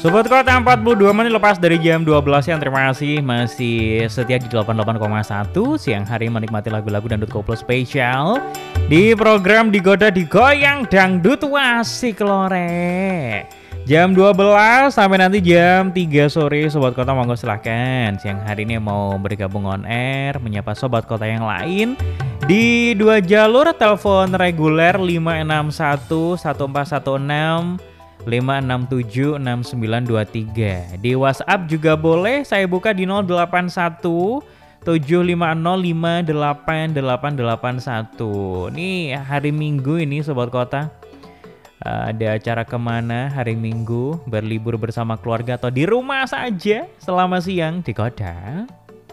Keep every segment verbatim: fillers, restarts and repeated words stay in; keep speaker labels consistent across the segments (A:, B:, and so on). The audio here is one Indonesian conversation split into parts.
A: Sobat Kota empat puluh dua menit lepas dari jam dua belas yang terima kasih masih setia di delapan puluh delapan koma satu siang hari menikmati lagu-lagu dangdut koplo spesial di program Digoda Digoyang Dangdut Wasik Lore. Jam dua belas sampai nanti jam tiga sore Sobat Kota monggo silahkan siang hari ini mau bergabung on air menyapa Sobat Kota yang lain di dua jalur telepon reguler lima enam satu satu empat satu enam lima enam tujuh enam sembilan dua tiga. Di WhatsApp juga boleh, saya buka di nol delapan satu tujuh lima nol lima delapan delapan delapan satu. Nih hari Minggu ini Sobat Kota, ada acara kemana hari Minggu? Berlibur bersama keluarga atau di rumah saja selama siang? Digoda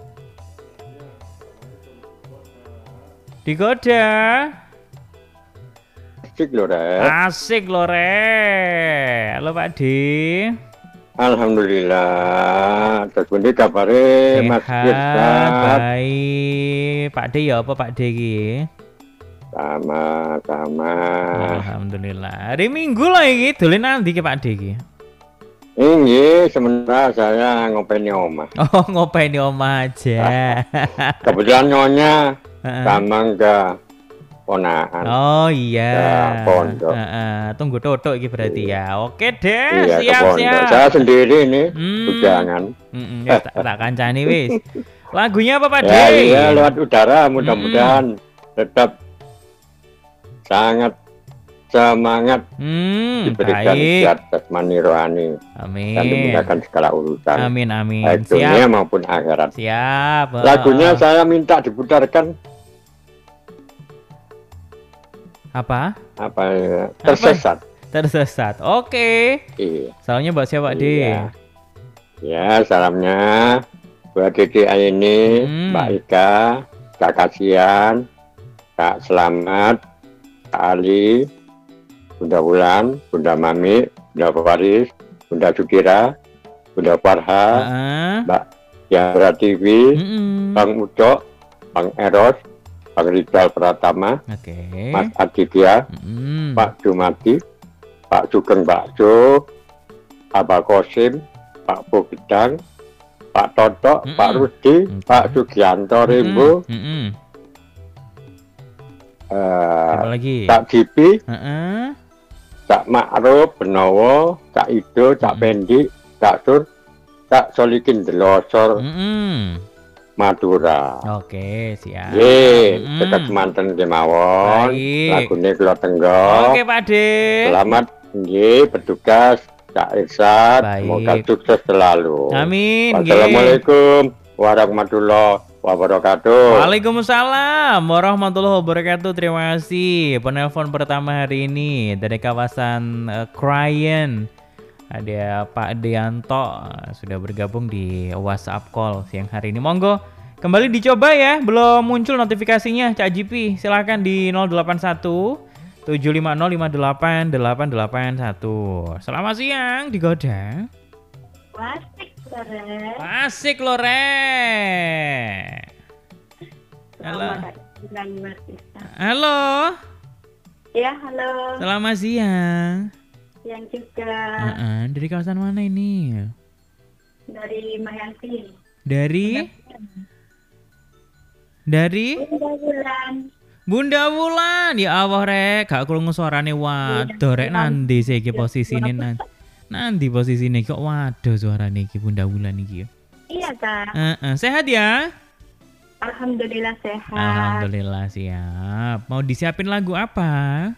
A: Digoda
B: Asik loh, Re.
A: Asik loh, Re. Halo Pak D.
B: Alhamdulillah. Terus pundi kabare Mas
A: Sehat, baik. Pak D ya apa Pak D iki?
B: Sama, sama.
A: Alhamdulillah. Hari Minggu lah iki, dolen nanti ke Pak D iki?
B: Ini sementara saya ngopeni omah.
A: Oh, ngopeni omah aja.
B: Kebetulan nyonya sama enggak ponaan.
A: Oh iya.
B: Ya, pondok.
A: Uh, uh, tunggu Toto iki berarti ya. Oke deh,
B: iya,
A: siap-siap.
B: Saya sendiri nih,
A: hmm.
B: bujangan.
A: Mm -mm, ya, tak, tak kancani wis. Lagunya apa Pak D?
B: Ya, iya, lewat udara mudah-mudahan hmm. tetap sangat semangat
A: hmm,
B: diberikan sehat jasmani rohani.
A: Amin.
B: Dan dimudahkan segala urusan.
A: Amin amin.
B: Baik dunia maupun akhirat.
A: Siap.
B: Lagunya saya minta diputarkan.
A: Apa?
B: Apa ya? Tersesat.
A: Apa? Tersesat. Oke.
B: Iya.
A: Salamnya buat siapa, D?
B: Iya. Ya, salamnya buat Dede Aini, hmm. Mbak Ika, Kak Kasian, Kak Selamat, Kak Ali, Bunda Wulan, Bunda Mami, Bunda Faris, Bunda Sukira, Bunda Farha, uh-huh. Mbak Yara T V, mm-hmm. Bang Ucok, Bang Eros, Bang Rizal Pratama,
A: okay.
B: Mas Aditya, mm. Pak Jumati, Pak Sugeng Bakso, Pak Kosim, Pak Bogedang, Pak Toto, mm -mm. Pak Rudi, okay. Pak Sugianto Rimbo, mm -mm. uh,
A: lagi?
B: Cak Gipi,
A: uh -uh.
B: Cak Ma'ruf, Benowo, Cak Ido, Cak mm -mm. Pendi, Cak Sur, Cak Solikin Delosor, mm -mm. Madura.
A: Oke, siap.
B: Ye, mm. dekat semanten kemawon. Lagune kula tenggok.
A: Oke, Pak D.
B: Selamat nggih bertugas Kak Irsad. Semoga sukses selalu.
A: Amin.
B: Assalamualaikum warahmatullahi wabarakatuh.
A: Waalaikumsalam warahmatullahi wabarakatuh. Terima kasih. Penelpon pertama hari ini dari kawasan uh, Krayan. Ada Pak Deanto sudah bergabung di WhatsApp call siang hari ini. Monggo kembali dicoba ya. Belum muncul notifikasinya Cak G P. Silakan di nol delapan satu tujuh lima nol lima delapan delapan delapan satu. Selamat siang Digoda.
C: Asik Lore.
A: Asik Lore. Halo. Halo.
C: Ya, halo.
A: Selamat siang.
C: Yang juga
A: uh -uh. Dari kawasan mana ini?
C: Dari Mayanti.
A: Dari? Dari?
C: Bunda Wulan.
A: Bunda Wulan. Ya Allah rek, gak krungu suarane waduh rek nanti sih iki posisine nanti. Nanti posisine kok waduh suarane iki Bunda Wulan iki.
C: Iya, Kak.
A: Uh -uh. Sehat ya?
C: Alhamdulillah sehat.
A: Alhamdulillah siap. Mau disiapin lagu apa?